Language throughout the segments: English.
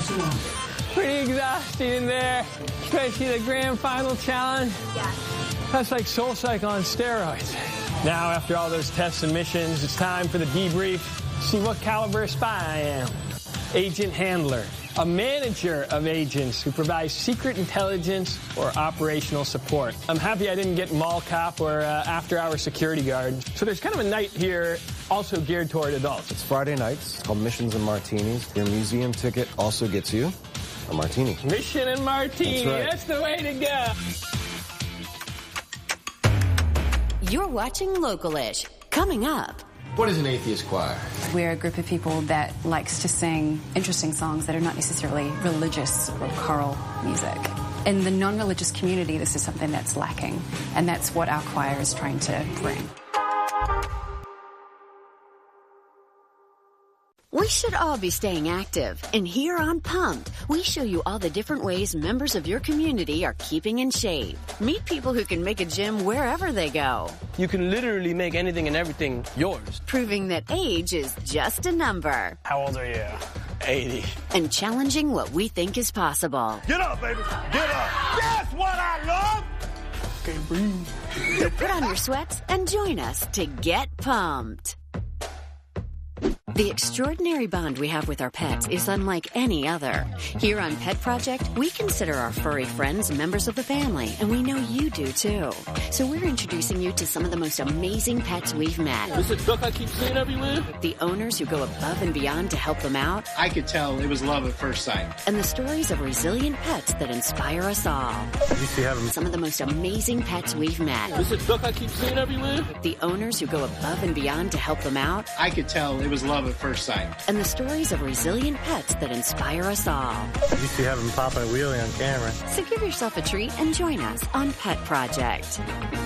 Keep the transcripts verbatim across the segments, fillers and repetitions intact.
Pretty exhausting in there, especially the grand final challenge. Yeah. That's like Soul Cycle on steroids. Now, after all those tests and missions, it's time for the debrief. See what caliber of spy I am. Agent Handler, a manager of agents who provides secret intelligence or operational support. I'm happy I didn't get mall cop or uh, after-hour security guard. So there's kind of a night here also geared toward adults. It's Friday nights. It's called Missions and Martinis. Your museum ticket also gets you a martini. Mission and martini. That's right. That's the way to go. You're watching Local-ish. Coming up. What is an atheist choir? We're a group of people that likes to sing interesting songs that are not necessarily religious or choral music. In the non-religious community, this is something that's lacking, and that's what our choir is trying to bring. We should all be staying active. And here on Pumped, we show you all the different ways members of your community are keeping in shape. Meet people who can make a gym wherever they go. You can literally make anything and everything yours. Proving that age is just a number. How old are you? eighty. And challenging what we think is possible. Get up, baby. Get up. That's what I love. Okay, breathe. So put on your sweats and join us to get pumped. The extraordinary bond we have with our pets is unlike any other. Here on Pet Project, we consider our furry friends members of the family, and we know you do too. So we're introducing you to some of the most amazing pets we've met. This is a duck I keep seeing everywhere? The owners who go above and beyond to help them out. I could tell it was love at first sight. And the stories of resilient pets that inspire us all. You see having some of the most amazing pets we've met. This is a duck I keep seeing everywhere? The owners who go above and beyond to help them out. I could tell it was love at first sight. And the stories of resilient pets that inspire us all. You see having Papa and Wheelie on camera. So give yourself a treat and join us on Pet Project.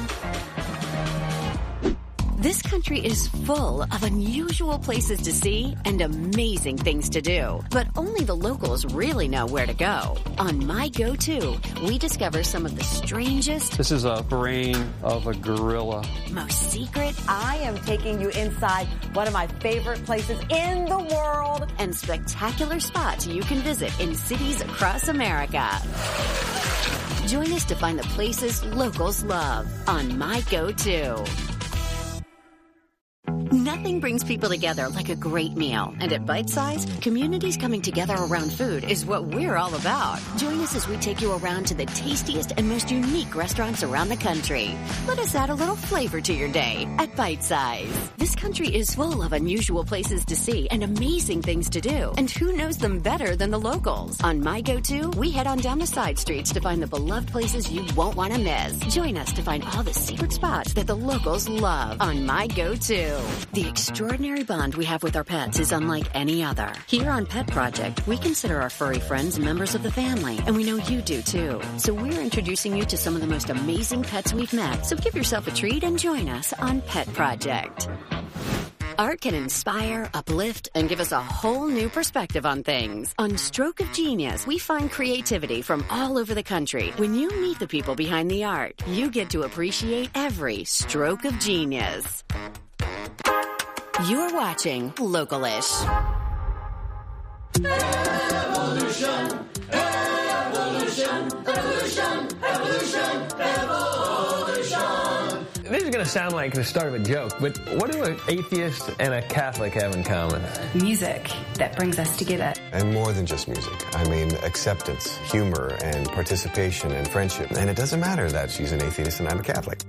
This country is full of unusual places to see and amazing things to do. But only the locals really know where to go. On My Go-To, we discover some of the strangest... This is a brain of a gorilla. ...most secret... I am taking you inside one of my favorite places in the world. ...and spectacular spots you can visit in cities across America. Join us to find the places locals love on My Go-To. Nothing brings people together like a great meal. And at Bite Size, communities coming together around food is what we're all about. Join us as we take you around to the tastiest and most unique restaurants around the country. Let us add a little flavor to your day at Bite Size. This country is full of unusual places to see and amazing things to do. And who knows them better than the locals? On My Go-To, we head on down the side streets to find the beloved places you won't want to miss. Join us to find all the secret spots that the locals love on My Go-To. The extraordinary bond we have with our pets is unlike any other. Here on Pet Project, we consider our furry friends members of the family, and we know you do too. So we're introducing you to some of the most amazing pets we've met. So give yourself a treat and join us on Pet Project. Art can inspire, uplift, and give us a whole new perspective on things. On Stroke of Genius, we find creativity from all over the country. When you meet the people behind the art, you get to appreciate every stroke of genius. You're watching Local-ish. Evolution, evolution, evolution, evolution, evolution. This is going to sound like the start of a joke, but what do an atheist and a Catholic have in common? Music that brings us together. And more than just music. I mean, acceptance, humor, and participation and friendship. And it doesn't matter that she's an atheist and I'm a Catholic.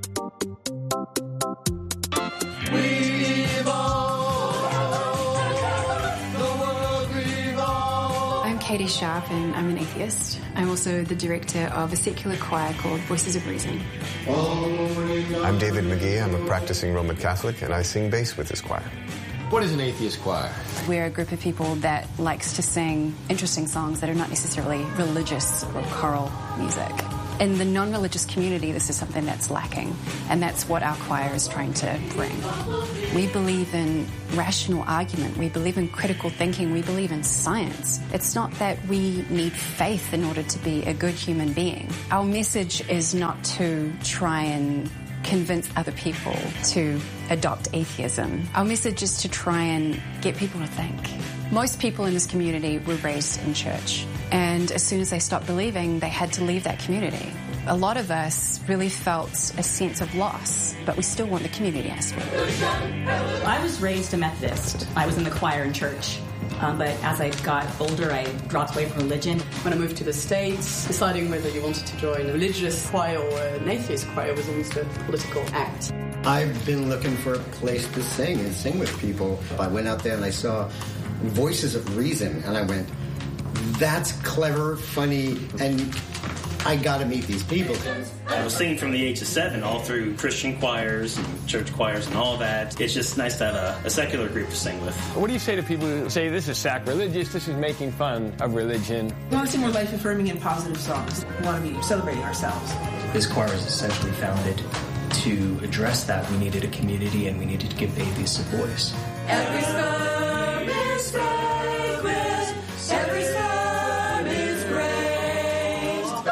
Katie Sharp, and I'm an atheist. I'm also the director of a secular choir called Voices of Reason. I'm David McGee. I'm a practicing Roman Catholic, and I sing bass with this choir. What is an atheist choir? We're a group of people that likes to sing interesting songs that are not necessarily religious or choral music. In the non-religious community, this is something that's lacking, and that's what our choir is trying to bring. We believe in rational argument. We believe in critical thinking. We believe in science. It's not that we need faith in order to be a good human being. Our message is not to try and convince other people to adopt atheism. Our message is to try and get people to think. Most people in this community were raised in church, and as soon as they stopped believing, they had to leave that community. A lot of us really felt a sense of loss, but we still want the community aspect. I was raised a Methodist. I was in the choir in church. Um, but as I got older, I dropped away from religion. When I moved to the States, deciding whether you wanted to join a religious choir or an atheist choir was almost a political act. I've been looking for a place to sing and sing with people. I went out there and I saw Voices of Reason, and I went, that's clever, funny, and I got to meet these people. I was singing from the age of seven all through Christian choirs and church choirs and all that. It's just nice to have a, a secular group to sing with. What do you say to people who say this is sacrilegious, this is making fun of religion? We want to sing more life-affirming and positive songs. We want to be celebrating ourselves. This choir was essentially founded to address that. We needed a community and we needed to give atheists a voice. Every sperm is sacred. Every sperm is praised.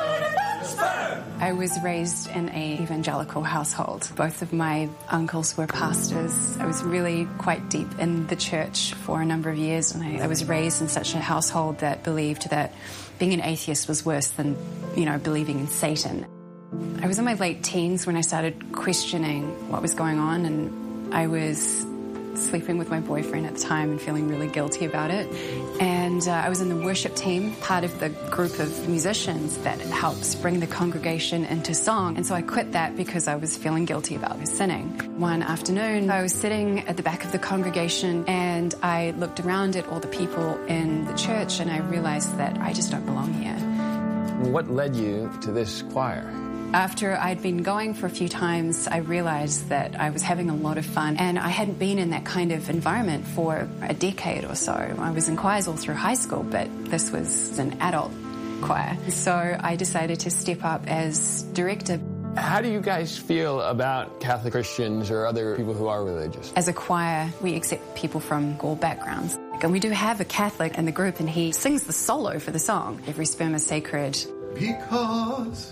I was raised in an evangelical household. Both of my uncles were pastors. I was really quite deep in the church for a number of years, and I, I was raised in such a household that believed that being an atheist was worse than, you know, believing in Satan. I was in my late teens when I started questioning what was going on, and I was sleeping with my boyfriend at the time and feeling really guilty about it. And uh, I was in the worship team, part of the group of musicians that helps bring the congregation into song. And so I quit that because I was feeling guilty about sinning. One afternoon, I was sitting at the back of the congregation and I looked around at all the people in the church and I realized that I just don't belong here. What led you to this choir? After I'd been going for a few times, I realized that I was having a lot of fun, and I hadn't been in that kind of environment for a decade or so. I was in choirs all through high school, but this was an adult choir. So I decided to step up as director. How do you guys feel about Catholic Christians or other people who are religious? As a choir, we accept people from all backgrounds. And we do have a Catholic in the group, and he sings the solo for the song, Every Sperm is Sacred. Because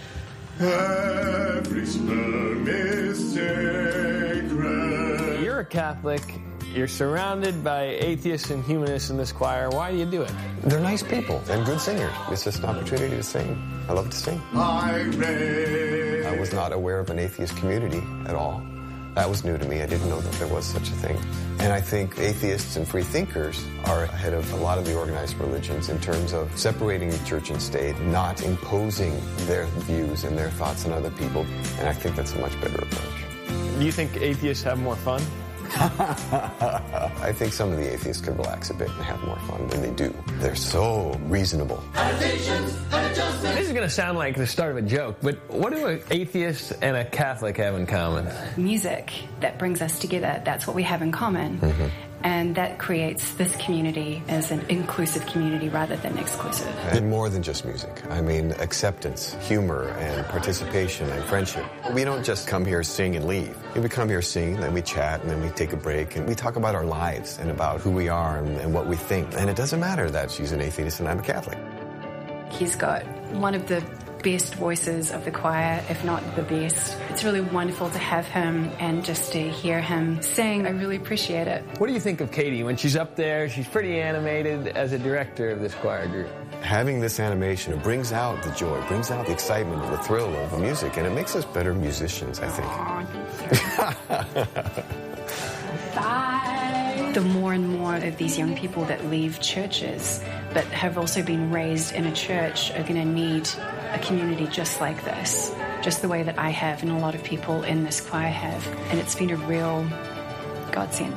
every sperm is sacred. You're a Catholic. You're surrounded by atheists and humanists in this choir. Why do you do it? They're nice people and good singers. It's just an opportunity to sing. I love to sing. I raise. I was not aware of an atheist community at all. That was new to me. I didn't know that there was such a thing. And I think atheists and free thinkers are ahead of a lot of the organized religions in terms of separating church and state, not imposing their views and their thoughts on other people. And I think that's a much better approach. Do you think atheists have more fun? I think some of the atheists could relax a bit and have more fun than they do. They're so reasonable. This is going to sound like the start of a joke, but what do an atheist and a Catholic have in common? Music that brings us together. That's what we have in common. Mm-hmm. And that creates this community as an inclusive community rather than exclusive. And more than just music. I mean, acceptance, humor, and participation and friendship. We don't just come here, sing, and leave. We come here, sing, then we chat, and then we take a break, and we talk about our lives and about who we are and, and what we think. And it doesn't matter that she's an atheist and I'm a Catholic. He's got one of the best voices of the choir, if not the best. It's really wonderful to have him and just to hear him sing. I really appreciate it. What do you think of Katie when she's up there? She's pretty animated as a director of this choir group. Having this animation, it brings out the joy, brings out the excitement, the thrill of the music, and it makes us better musicians, I think. Bye. The more and more of these young people that leave churches but have also been raised in a church are going to need a community just like this, just the way that I have and a lot of people in this choir have. And it's been a real godsend.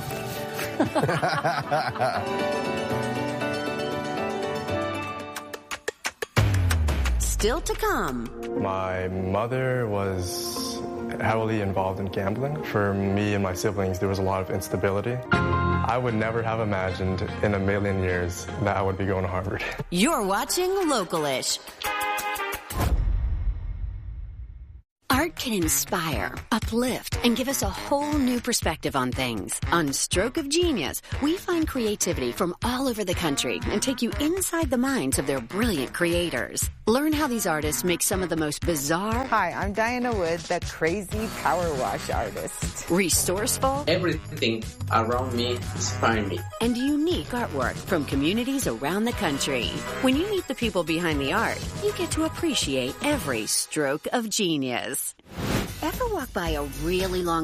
Still to come. My mother was heavily involved in gambling. For me and my siblings, there was a lot of instability. I would never have imagined in a million years that I would be going to Harvard. You're watching Localish. Art can inspire, uplift, and give us a whole new perspective on things. On Stroke of Genius, we find creativity from all over the country and take you inside the minds of their brilliant creators. Learn how these artists make some of the most bizarre... Hi, I'm Diana Wood, the crazy power wash artist. Resourceful... Everything around me inspires me. And unique artwork from communities around the country. When you meet the people behind the art, you get to appreciate every stroke of genius. Ever walk by a really long